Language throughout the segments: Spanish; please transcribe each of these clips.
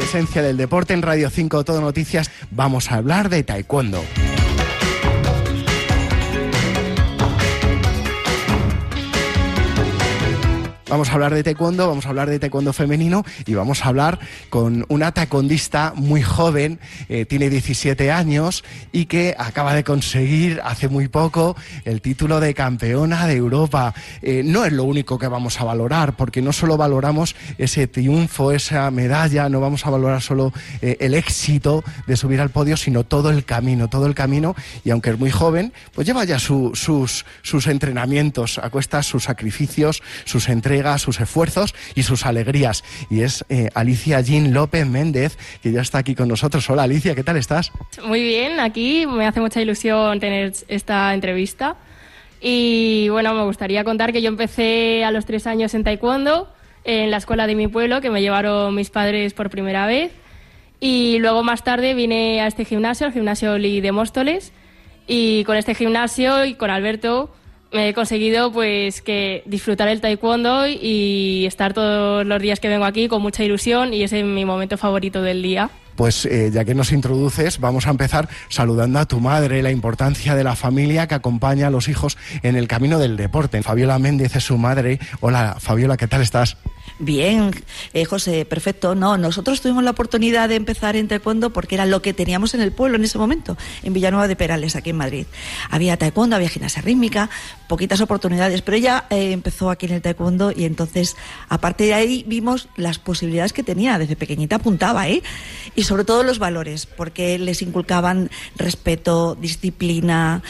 Esencia del deporte en Radio 5 Todo Noticias. Vamos a hablar de taekwondo. Vamos a hablar de taekwondo femenino y vamos a hablar con una taekwondista muy joven, tiene 17 años y que acaba de conseguir hace muy poco el título de campeona de Europa. No es lo único que vamos a valorar, porque no solo valoramos ese triunfo, esa medalla, no vamos a valorar solo el éxito de subir al podio, sino todo el camino, y aunque es muy joven, pues lleva ya sus entrenamientos a cuestas, sus sacrificios, sus entregas, sus esfuerzos y sus alegrías. Y es Alicia Jean López Méndez, que ya está aquí con nosotros. Hola Alicia, ¿qué tal estás? Muy bien, aquí me hace mucha ilusión tener esta entrevista. Y bueno, me gustaría contar que yo empecé a los 3 años en taekwondo, en la escuela de mi pueblo, que me llevaron mis padres por primera vez. Y luego más tarde vine a este gimnasio, el gimnasio Oli de Móstoles. Y con este gimnasio y con Alberto me he conseguido pues que disfrutar el taekwondo y estar todos los días que vengo aquí con mucha ilusión, y ese es mi momento favorito del día. Pues ya que nos introduces, vamos a empezar saludando a tu madre, la importancia de la familia que acompaña a los hijos en el camino del deporte. Fabiola Méndez es su madre. Hola Fabiola, ¿qué tal estás? Bien, José, perfecto. No, nosotros tuvimos la oportunidad de empezar en taekwondo porque era lo que teníamos en el pueblo en ese momento, en Villanueva de Perales, aquí en Madrid. Había taekwondo, había gimnasia rítmica, poquitas oportunidades, pero ella empezó aquí en el taekwondo y entonces, a partir de ahí, vimos las posibilidades que tenía. Desde pequeñita apuntaba, y sobre todo los valores, porque les inculcaban respeto, disciplina,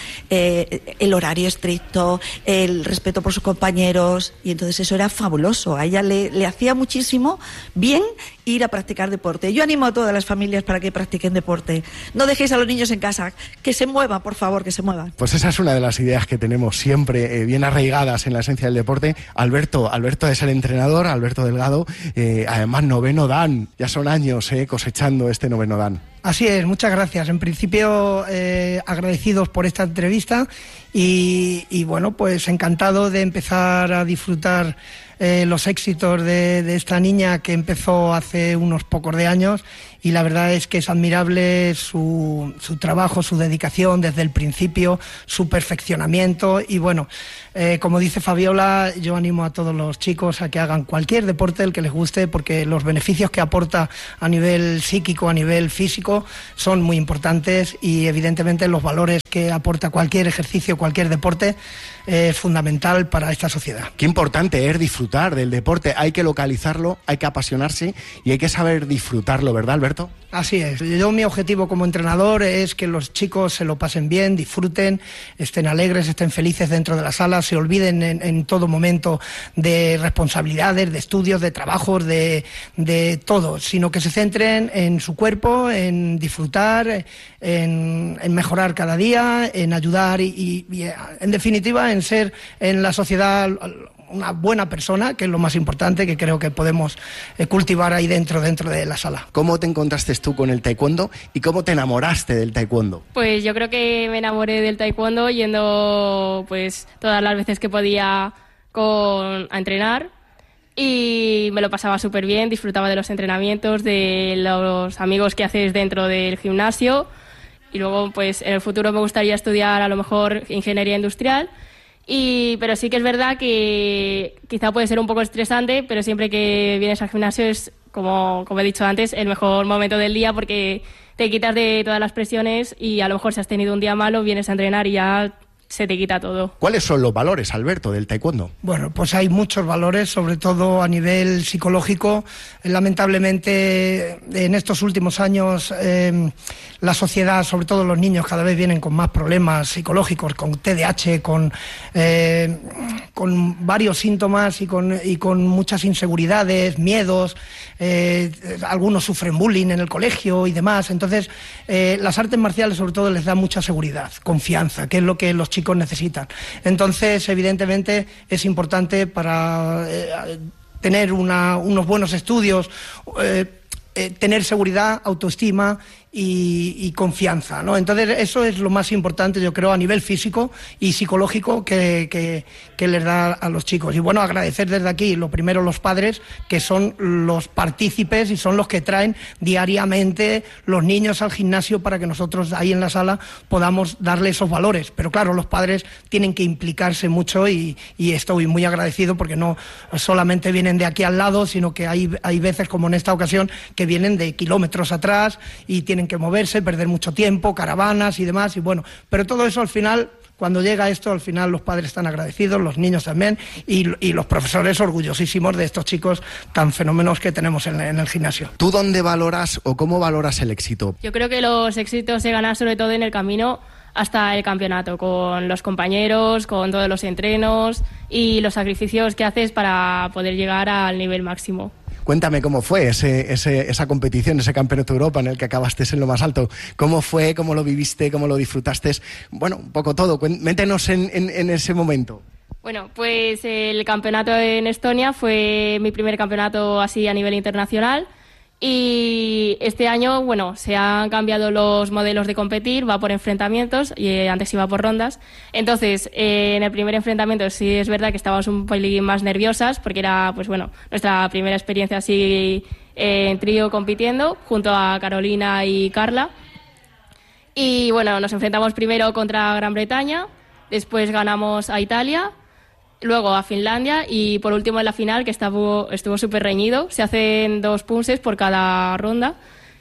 el horario estricto, el respeto por sus compañeros, y entonces eso era fabuloso. A ella le hacía muchísimo bien ir a practicar deporte. Yo animo a todas las familias para que practiquen deporte. No dejéis a los niños en casa, que se muevan, por favor, que se muevan. Pues esa es una de las ideas que tenemos siempre bien arraigadas en la esencia del deporte. Alberto es el entrenador, Alberto Delgado, además 9º Dan, ya son años cosechando este 9º Dan. Así es, muchas gracias. En principio, agradecidos por esta entrevista y bueno, pues encantado de empezar a disfrutar los éxitos de esta niña que empezó hace unos pocos de años, y la verdad es que es admirable su trabajo, su dedicación desde el principio, su perfeccionamiento. Y bueno, como dice Fabiola, yo animo a todos los chicos a que hagan cualquier deporte, el que les guste, porque los beneficios que aporta a nivel psíquico, a nivel físico, son muy importantes, y evidentemente los valores que aporta cualquier ejercicio, cualquier deporte, es fundamental para esta sociedad. Qué importante es disfrutar del deporte. Hay que localizarlo, hay que apasionarse y hay que saber disfrutarlo, ¿verdad, Alberto? Así es. Mi objetivo como entrenador es que los chicos se lo pasen bien, disfruten, estén alegres, estén felices dentro de la sala, se olviden en todo momento de responsabilidades, de estudios, de trabajos, de todo, sino que se centren en su cuerpo, en disfrutar, en mejorar cada día, en ayudar y en definitiva en ser en la sociedad una buena persona, que es lo más importante, que creo que podemos cultivar ahí dentro de la sala. ¿Cómo te encontraste tú con el taekwondo y cómo te enamoraste del taekwondo? Pues yo creo que me enamoré del taekwondo yendo pues todas las veces que podía a entrenar, y me lo pasaba súper bien, disfrutaba de los entrenamientos, de los amigos que haces dentro del gimnasio, y luego pues en el futuro me gustaría estudiar a lo mejor ingeniería industrial. Pero sí que es verdad que quizá puede ser un poco estresante, pero siempre que vienes al gimnasio es, como he dicho antes, el mejor momento del día, porque te quitas de todas las presiones y a lo mejor si has tenido un día malo vienes a entrenar y ya se te quita todo. ¿Cuáles son los valores, Alberto, del taekwondo? Bueno, pues hay muchos valores, sobre todo a nivel psicológico. Lamentablemente, en estos últimos años, la sociedad, sobre todo los niños, cada vez vienen con más problemas psicológicos, con TDAH, con varios síntomas y con muchas inseguridades, miedos. Algunos sufren bullying en el colegio y demás. Entonces, las artes marciales, sobre todo, les dan mucha seguridad, confianza, que es lo que los chicos necesitan. Entonces, evidentemente, es importante para tener unos buenos estudios, tener seguridad, autoestima y confianza, ¿no? Entonces eso es lo más importante, yo creo, a nivel físico y psicológico que les da a los chicos. Y bueno, agradecer desde aquí, lo primero, los padres, que son los partícipes y son los que traen diariamente los niños al gimnasio para que nosotros ahí en la sala podamos darle esos valores. Pero claro, los padres tienen que implicarse mucho y estoy muy agradecido porque no solamente vienen de aquí al lado, sino que hay veces, como en esta ocasión, que vienen de kilómetros atrás y tienen que moverse, perder mucho tiempo, caravanas y demás, y bueno, pero todo eso al final, cuando llega esto, al final los padres están agradecidos, los niños también, y los profesores orgullosísimos de estos chicos tan fenómenos que tenemos en el gimnasio. ¿Tú dónde valoras o cómo valoras el éxito? Yo creo que los éxitos se ganan sobre todo en el camino hasta el campeonato, con los compañeros, con todos los entrenos y los sacrificios que haces para poder llegar al nivel máximo. Cuéntame cómo fue esa competición, ese campeonato de Europa en el que acabaste en lo más alto. ¿Cómo fue? ¿Cómo lo viviste? ¿Cómo lo disfrutaste? Bueno, un poco todo. Métenos en ese momento. Bueno, pues el campeonato en Estonia fue mi primer campeonato así a nivel internacional. Y este año, bueno, se han cambiado los modelos de competir, va por enfrentamientos y antes iba por rondas. Entonces, en el primer enfrentamiento sí es verdad que estábamos un pelín más nerviosas porque era, pues bueno, nuestra primera experiencia así en trío compitiendo junto a Carolina y Carla. Y bueno, nos enfrentamos primero contra Gran Bretaña, después ganamos a Italia, luego a Finlandia y por último en la final, que estuvo súper reñido. Se hacen 2 punses por cada ronda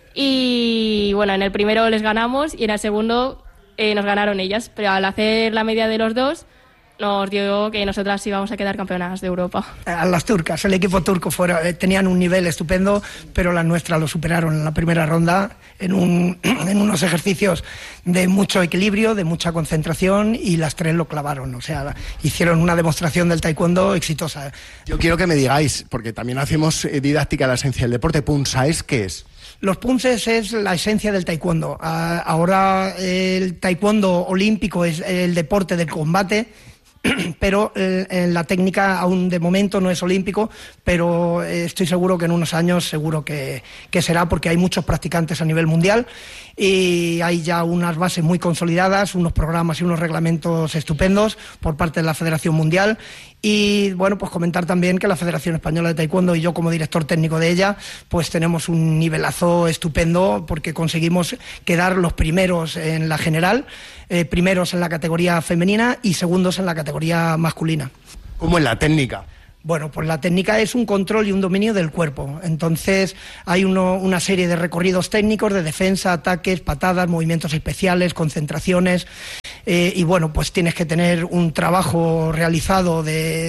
y bueno, en el primero les ganamos y en el segundo nos ganaron ellas, pero al hacer la media de los dos nos dio que nosotras íbamos a quedar campeonas de Europa. A las turcas, el equipo turco tenían un nivel estupendo, pero las nuestras lo superaron en la primera ronda en unos ejercicios de mucho equilibrio, de mucha concentración, y las 3 lo clavaron. O sea, hicieron una demostración del taekwondo exitosa. Yo quiero que me digáis, porque también hacemos didáctica de la esencia del deporte, punsáis, ¿qué es? Los punses es la esencia del taekwondo. Ahora el taekwondo olímpico es el deporte del combate, pero la técnica aún de momento no es olímpico, pero estoy seguro que en unos años seguro que será, porque hay muchos practicantes a nivel mundial y hay ya unas bases muy consolidadas, unos programas y unos reglamentos estupendos por parte de la Federación Mundial. Y bueno, pues comentar también que la Federación Española de Taekwondo y yo como director técnico de ella, pues tenemos un nivelazo estupendo porque conseguimos quedar los primeros en la general, primeros en la categoría femenina y segundos en la categoría masculina. ¿Cómo en la técnica? Bueno, pues la técnica es un control y un dominio del cuerpo. Entonces hay una serie de recorridos técnicos de defensa, ataques, patadas, movimientos especiales, concentraciones. Y bueno, pues tienes que tener un trabajo realizado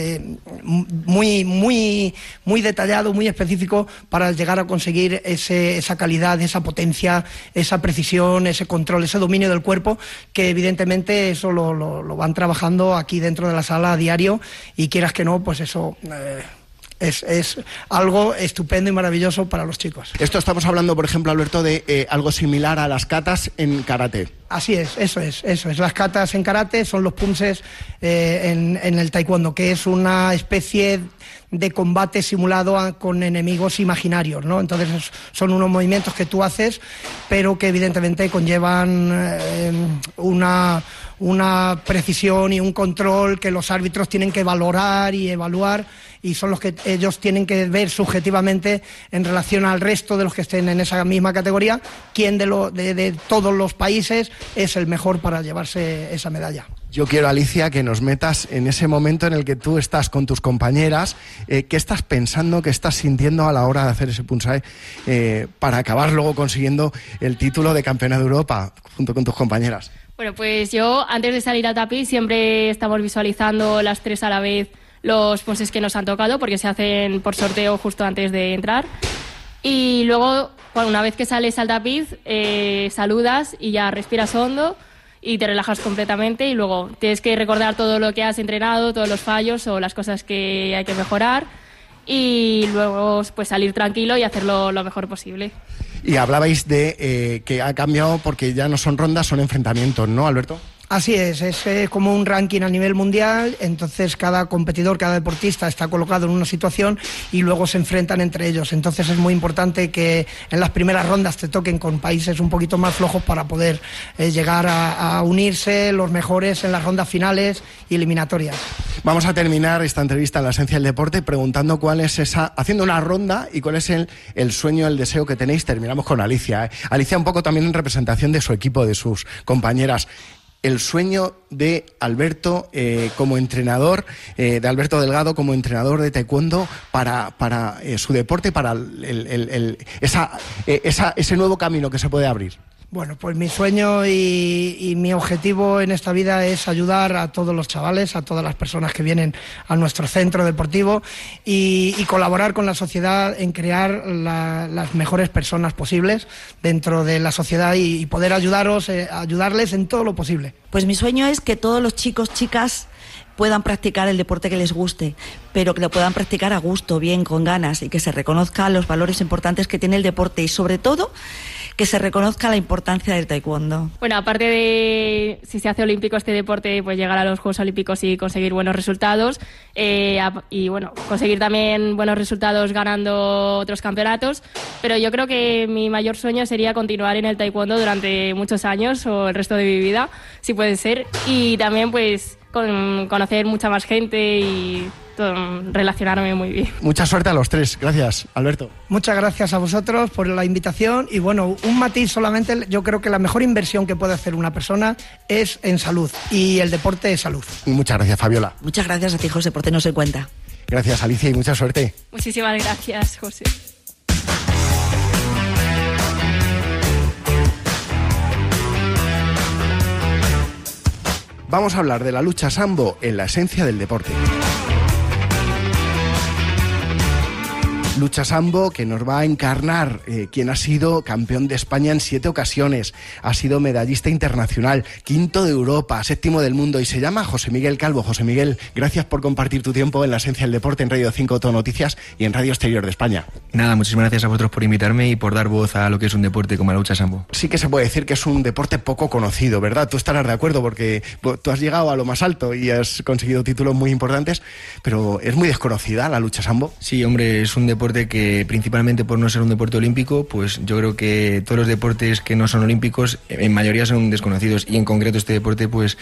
muy detallado, muy específico para llegar a conseguir esa calidad, esa potencia, esa precisión, ese control, ese dominio del cuerpo, que evidentemente eso lo van trabajando aquí dentro de la sala a diario, y quieras que no, pues eso es algo estupendo y maravilloso para los chicos. Esto estamos hablando, por ejemplo, Alberto, de algo similar a las katas en karate. Así es, eso es. Las katas en karate son los punses en el taekwondo, que es una especie de combate simulado con enemigos imaginarios, ¿no? Entonces son unos movimientos que tú haces, pero que evidentemente conllevan una precisión y un control que los árbitros tienen que valorar y evaluar, y son los que ellos tienen que ver subjetivamente en relación al resto de los que estén en esa misma categoría, quién de todos los países es el mejor para llevarse esa medalla. Yo quiero, Alicia, que nos metas en ese momento en el que tú estás con tus compañeras. ¿Qué estás pensando, qué estás sintiendo a la hora de hacer ese punsae para acabar luego consiguiendo el título de campeona de Europa junto con tus compañeras? Bueno, pues yo antes de salir al tapiz siempre estamos visualizando las 3 a la vez los punses que nos han tocado, porque se hacen por sorteo justo antes de entrar. Y luego, bueno, una vez que sales al tapiz, saludas y ya respiras hondo y te relajas completamente, y luego tienes que recordar todo lo que has entrenado, todos los fallos o las cosas que hay que mejorar, y luego pues salir tranquilo y hacerlo lo mejor posible. Y hablabais de que ha cambiado porque ya no son rondas, son enfrentamientos, ¿no, Alberto? Así es como un ranking a nivel mundial, entonces cada competidor, cada deportista está colocado en una situación y luego se enfrentan entre ellos. Entonces es muy importante que en las primeras rondas te toquen con países un poquito más flojos para poder llegar a unirse los mejores en las rondas finales y eliminatorias. Vamos a terminar esta entrevista en La Esencia del Deporte preguntando cuál es haciendo una ronda y cuál es el sueño, el deseo que tenéis. Terminamos con Alicia. Alicia, un poco también en representación de su equipo, de sus compañeras. El sueño de Alberto como entrenador, de Alberto Delgado como entrenador de taekwondo para su deporte, para ese nuevo camino que se puede abrir. Bueno, pues mi sueño y mi objetivo en esta vida es ayudar a todos los chavales, a todas las personas que vienen a nuestro centro deportivo y colaborar con la sociedad en crear las mejores personas posibles dentro de la sociedad y poder ayudarles en todo lo posible. Pues mi sueño es que todos los chicos, chicas puedan practicar el deporte que les guste, pero que lo puedan practicar a gusto, bien, con ganas, y que se reconozcan los valores importantes que tiene el deporte y sobre todo que se reconozca la importancia del taekwondo. Bueno, aparte de si se hace olímpico este deporte, pues llegar a los Juegos Olímpicos y conseguir buenos resultados y bueno, conseguir también buenos resultados ganando otros campeonatos, pero yo creo que mi mayor sueño sería continuar en el taekwondo durante muchos años o el resto de mi vida, si puede ser, y también pues conocer mucha más gente y relacionarme muy bien. Mucha suerte a los tres. Gracias, Alberto. Muchas gracias a vosotros por la invitación y bueno, un matiz solamente, yo creo que la mejor inversión que puede hacer una persona es en salud y el deporte es salud. Muchas gracias, Fabiola. Muchas gracias a ti, José, por tenernos en cuenta. Gracias, Alicia, y mucha suerte. Muchísimas gracias, José. Vamos a hablar de la lucha sambo en La Esencia del Deporte. Lucha sambo que nos va a encarnar quien ha sido campeón de España en 7 ocasiones, ha sido medallista internacional, 5º de Europa, 7º del mundo y se llama José Miguel Calvo. José Miguel, gracias por compartir tu tiempo en La Esencia del Deporte en Radio 5 Todo Noticias y en Radio Exterior de España. Nada, muchísimas gracias a vosotros por invitarme y por dar voz a lo que es un deporte como la lucha sambo. Sí que se puede decir que es un deporte poco conocido, ¿verdad? Tú estarás de acuerdo porque tú has llegado a lo más alto y has conseguido títulos muy importantes, pero ¿es muy desconocida la lucha sambo? Sí, hombre, es un deporte que principalmente por no ser un deporte olímpico, pues yo creo que todos los deportes que no son olímpicos en mayoría son desconocidos y en concreto este deporte pues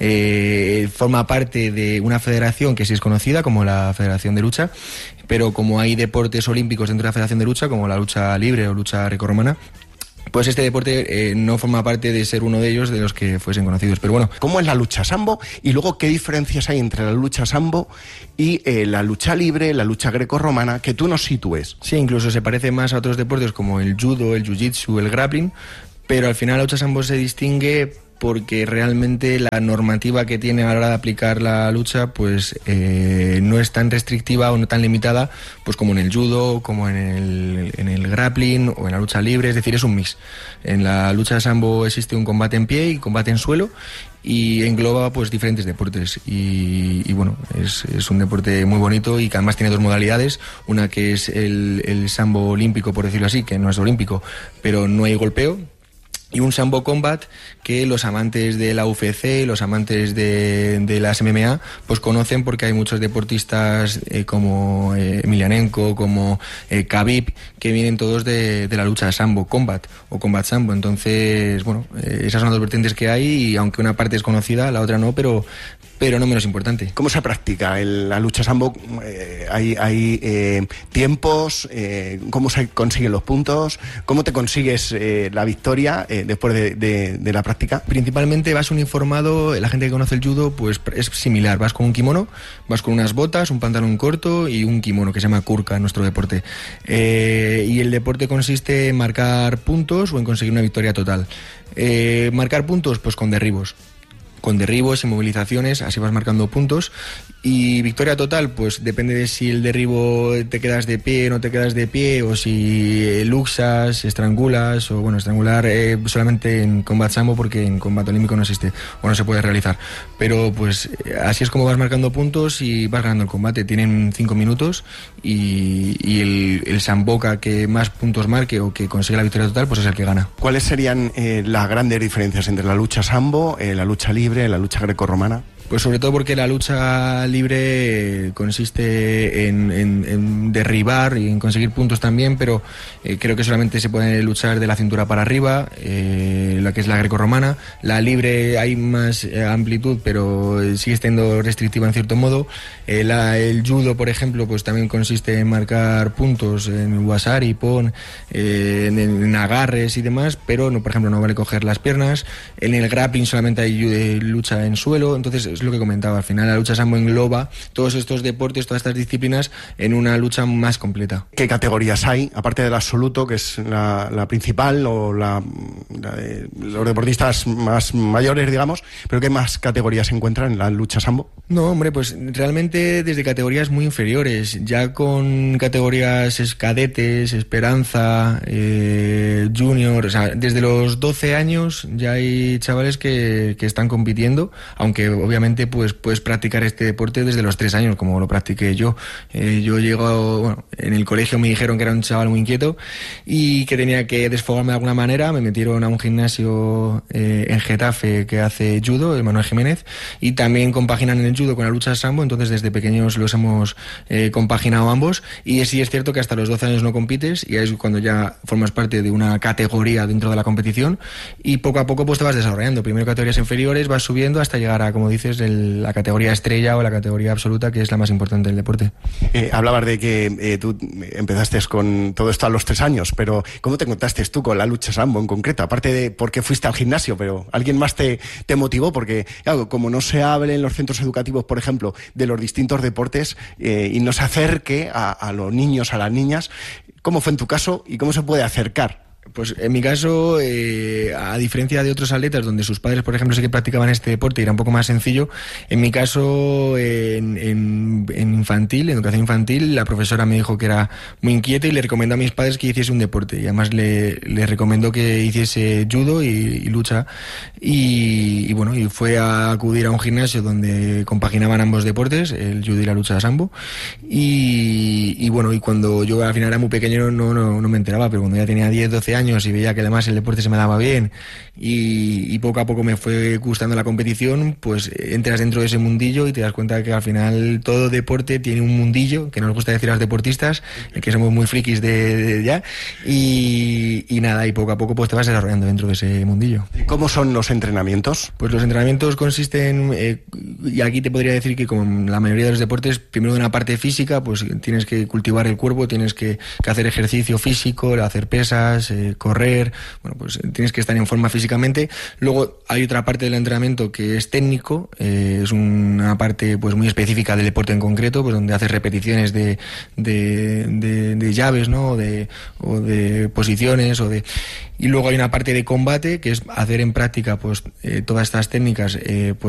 forma parte de una federación que sí es conocida como la Federación de Lucha, pero como hay deportes olímpicos dentro de la Federación de Lucha como la lucha libre o lucha grecorromana, pues este deporte no forma parte de ser uno de ellos de los que fuesen conocidos. Pero bueno, ¿cómo es la lucha sambo? Y luego, ¿qué diferencias hay entre la lucha sambo y la lucha libre, la lucha grecorromana, que tú nos sitúes? Sí, incluso se parece más a otros deportes como el judo, el jiu-jitsu, el grappling, pero al final la lucha sambo se distingue porque realmente la normativa que tiene a la hora de aplicar la lucha pues no es tan restrictiva o no tan limitada pues como en el judo, como en el grappling o en la lucha libre, es decir, es un mix. En la lucha sambo existe un combate en pie y combate en suelo y engloba pues diferentes deportes y bueno, es un deporte muy bonito y que además tiene 2 modalidades, una que es el sambo olímpico, por decirlo así, que no es olímpico, pero no hay golpeo, y un Sambo Combat que los amantes de la UFC, los amantes de las MMA, pues conocen porque hay muchos deportistas como Emelianenko, como Khabib, que vienen todos de la lucha Sambo Combat o Combat Sambo. Entonces, bueno, esas son las 2 vertientes que hay y aunque una parte es conocida, la otra no, pero no menos importante. ¿Cómo se practica la lucha sambo? ¿Hay tiempos? ¿Cómo se consiguen los puntos? ¿Cómo te consigues la victoria después de la práctica? Principalmente vas uniformado, la gente que conoce el judo pues es similar, vas con un kimono, vas con unas botas, un pantalón corto y un kimono que se llama kurka en nuestro deporte. Y el deporte consiste en marcar puntos o en conseguir una victoria total. Marcar puntos pues con derribos y movilizaciones, así vas marcando puntos. Y victoria total, pues depende de si el derribo te quedas de pie, no te quedas de pie, o si luxas, estrangulas, o bueno, estrangular solamente en combate sambo porque en combate olímpico no existe o no se puede realizar. Pero pues así es como vas marcando puntos y vas ganando el combate. Tienen 5 minutos y el samboka que más puntos marque o que consiga la victoria total, pues es el que gana. ¿Cuáles serían las grandes diferencias entre la lucha sambo, la lucha libre libre, la lucha grecorromana? Pues sobre todo porque la lucha libre consiste en derribar y en conseguir puntos también, pero creo que solamente se puede luchar de la cintura para arriba, la que es la grecorromana. La libre hay más amplitud, pero sigue siendo restrictiva en cierto modo. El judo, por ejemplo, pues también consiste en marcar puntos en wasari, pon, en agarres y demás, pero no, por ejemplo, no vale coger las piernas. En el grappling solamente hay lucha en suelo. Entonces es lo que comentaba, al final la lucha sambo engloba todos estos deportes, todas estas disciplinas en una lucha más completa. ¿Qué categorías hay, aparte del absoluto, que es la principal, o la de los deportistas más mayores, digamos, pero qué más categorías se encuentran en la lucha sambo? No, hombre, pues realmente desde categorías muy inferiores, ya con categorías cadetes, esperanza, junior, o sea, desde los 12 años ya hay chavales que están compitiendo, aunque obviamente pues puedes practicar este deporte desde los 3 años, como lo practiqué yo. Yo bueno, en el colegio me dijeron que era un chaval muy inquieto y que tenía que desfogarme de alguna manera. Me metieron a un gimnasio en Getafe que hace judo, el Manuel Jiménez, y también compaginan el judo con la lucha sambo, entonces desde pequeños los hemos compaginado ambos, y sí es cierto que hasta los 12 años no compites y es cuando ya formas parte de una categoría dentro de la competición, y poco a poco pues te vas desarrollando. Primero categorías inferiores, vas subiendo hasta llegar a, como dices, la categoría estrella o la categoría absoluta, que es la más importante del deporte. Hablabas de que tú empezaste con todo esto a los 3 años, pero ¿cómo te encontraste tú con la lucha sambo en concreto? Aparte de porque fuiste al gimnasio, pero ¿alguien más te motivó? Porque, claro, como no se hable en los centros educativos, por ejemplo, de los distintos deportes y no se acerque a los niños, a las niñas, ¿cómo fue en tu caso y cómo se puede acercar? Pues en mi caso, a diferencia de otros atletas donde sus padres, por ejemplo, sí que practicaban este deporte y era un poco más sencillo, en mi caso, en infantil, en educación infantil, la profesora me dijo que era muy inquieta y le recomendó a mis padres que hiciese un deporte, y además le recomendó que hiciese judo y lucha, y bueno, y fue a acudir a un gimnasio donde compaginaban ambos deportes, el judo y la lucha sambo, y bueno, y cuando yo al final era muy pequeño no me enteraba, pero cuando ya tenía 10, 12 años y veía que además el deporte se me daba bien y poco a poco me fue gustando la competición, pues entras dentro de ese mundillo y te das cuenta que al final todo deporte tiene un mundillo, que nos gusta decir a los deportistas, que somos muy frikis de ya, y nada, y poco a poco pues te vas desarrollando dentro de ese mundillo. ¿Cómo son los entrenamientos? Pues los entrenamientos consisten, y aquí te podría decir que como en la mayoría de los deportes, primero de una parte física, pues tienes que cultivar el cuerpo, tienes que hacer ejercicio físico, hacer pesas, correr, bueno, pues tienes que estar en forma físicamente. Luego hay otra parte del entrenamiento que es técnico, es una parte pues muy específica del deporte en concreto, pues donde haces repeticiones de llaves, ¿no? o de posiciones, y luego hay una parte de combate que es hacer en práctica pues todas estas técnicas pues